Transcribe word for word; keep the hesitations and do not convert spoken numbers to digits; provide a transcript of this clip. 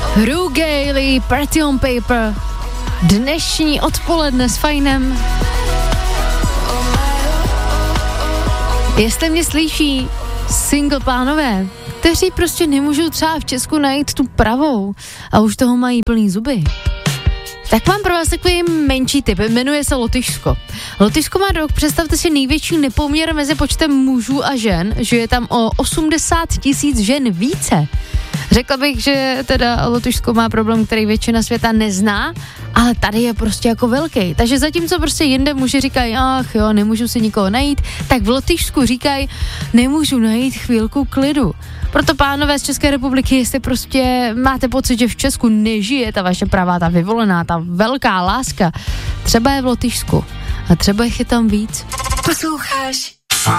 Rue Gailey, Pretty on Paper. Dnešní odpoledne s Fajnem. Jestli mě slyší single pánové, kteří prostě nemůžou třeba v Česku najít tu pravou a už toho mají plný zuby, tak mám pro vás takový menší tip, jmenuje se Lotyšsko. Lotyšsko má rok, představte si největší nepoměr mezi počtem mužů a žen, že je tam o osmdesát tisíc žen více. Řekla bych, že teda Lotyšsko má problém, který většina světa nezná, ale tady je prostě jako velký. Takže zatímco prostě jinde muži říkají, ach jo, nemůžu si nikoho najít, tak v Lotyšsku říkají, nemůžu najít chvílku klidu. Proto pánové z České republiky, jestli prostě máte pocit, že v Česku nežije ta vaše pravá, ta vyvolená, ta velká láska, třeba je v Lotyšsku a třeba jich je tam víc. Posloucháš